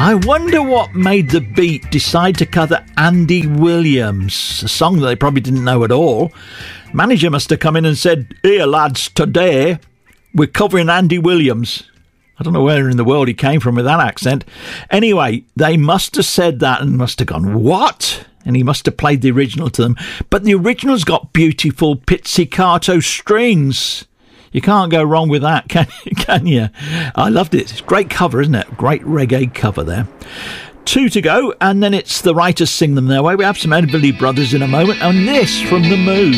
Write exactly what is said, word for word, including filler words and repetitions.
I wonder what made the Beat decide to cover Andy Williams, a song that they probably didn't know at all. Manager must have come in and said, "Here, lads, today we're covering Andy Williams." I don't know where in the world he came from with that accent. Anyway, they must have said that and must have gone, "What?" And he must have played the original to them. But the original's got beautiful pizzicato strings. You can't go wrong with that, can, can you? I loved it. It's a great cover, isn't it? Great reggae cover there. Two to go, and then it's the writers sing them their way. We have some Everly Brothers in a moment, and this from The Move.